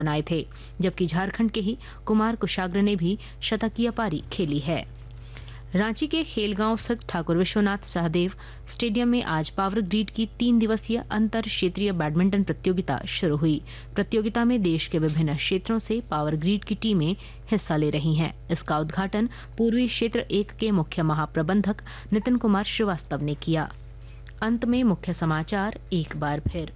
बनाए थे, जबकि झारखंड के ही कुमार कुशाग्र ने भी शतकीय पारी खेली है। रांची के खेलगांव स्थित ठाकुर विश्वनाथ सहदेव स्टेडियम में आज पावर ग्रिड की 3 दिवसीय अंतर क्षेत्रीय बैडमिंटन प्रतियोगिता शुरू हुई। प्रतियोगिता में देश के विभिन्न क्षेत्रों से पावर ग्रिड की टीमें हिस्सा ले रही हैं। इसका उद्घाटन पूर्वी क्षेत्र 1 के मुख्य महाप्रबंधक नितिन कुमार श्रीवास्तव ने किया। अंत में मुख्य समाचार एक बार फिर।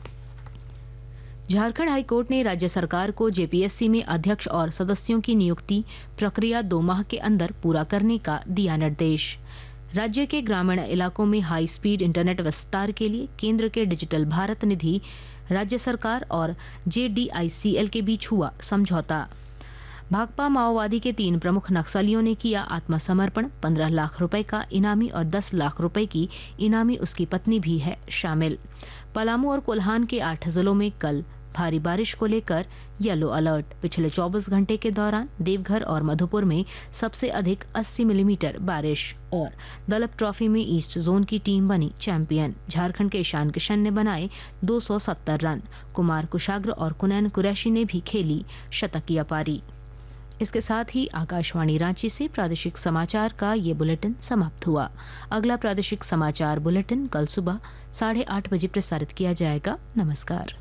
झारखंड हाईकोर्ट ने राज्य सरकार को जेपीएससी में अध्यक्ष और सदस्यों की नियुक्ति प्रक्रिया 2 माह के अंदर पूरा करने का दिया निर्देश। राज्य के ग्रामीण इलाकों में हाई स्पीड इंटरनेट विस्तार के लिए केंद्र के डिजिटल भारत निधि, राज्य सरकार और जेडीआईसीएल के बीच हुआ समझौता। भाकपा माओवादी के 3 प्रमुख नक्सलियों ने किया आत्मसमर्पण। 15 लाख रुपए का इनामी और 10 लाख रुपए की इनामी उसकी पत्नी भी है शामिल। पलामू और कोल्हान के 8 जिलों में कल भारी बारिश को लेकर येलो अलर्ट। पिछले 24 घंटे के दौरान देवघर और मधुपुर में सबसे अधिक 80 मिलीमीटर बारिश। और दलप ट्रॉफी में ईस्ट जोन की टीम बनी चैंपियन। झारखंड के ईशान किशन ने बनाए 270 रन। कुमार कुशाग्र और कुनैन कुरैशी ने भी खेली शतकीय पारी। इसके साथ ही आकाशवाणी रांची से प्रादेशिक समाचार का ये बुलेटिन समाप्त हुआ। अगला प्रादेशिक समाचार बुलेटिन कल सुबह 8:30 बजे प्रसारित किया जाएगा। नमस्कार।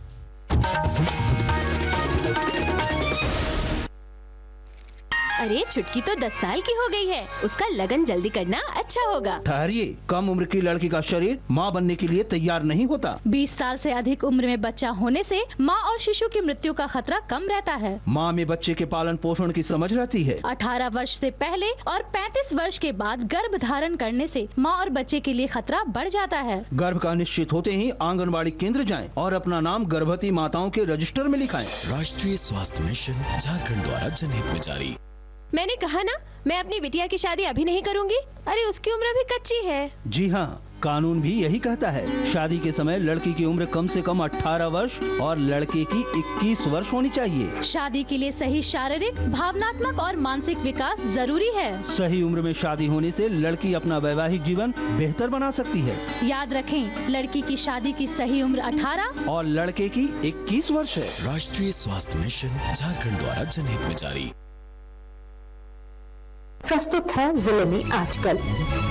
अरे छुटकी तो 10 साल की हो गई है, उसका लगन जल्दी करना अच्छा होगा। ठहरिए, कम उम्र की लड़की का शरीर मां बनने के लिए तैयार नहीं होता। 20 साल से अधिक उम्र में बच्चा होने से मां और शिशु की मृत्यु का खतरा कम रहता है। मां में बच्चे के पालन पोषण की समझ रहती है। 18 वर्ष से पहले और 35 वर्ष के बाद गर्भ धारण करने से मां और बच्चे के लिए खतरा बढ़ जाता है। गर्भ का निश्चित होते ही आंगनबाड़ी केंद्र जाएं और अपना नाम गर्भवती माताओं के रजिस्टर में लिखाएं। राष्ट्रीय स्वास्थ्य मिशन झारखंड द्वारा जनहित में जारी। मैंने कहा ना, मैं अपनी बिटिया की शादी अभी नहीं करूंगी। अरे उसकी उम्र अभी कच्ची है। जी हाँ, कानून भी यही कहता है। शादी के समय लड़की की उम्र कम से कम 18 वर्ष और लड़के की 21 वर्ष होनी चाहिए। शादी के लिए सही शारीरिक, भावनात्मक और मानसिक विकास जरूरी है। सही उम्र में शादी होने से लड़की अपना वैवाहिक जीवन बेहतर बना सकती है। याद रखें, लड़की की शादी की सही उम्र 18 और लड़के की 21 वर्ष है। राष्ट्रीय स्वास्थ्य मिशन झारखंड द्वारा जनहित में जारी। प्रस्तुत है जिले में आजकल।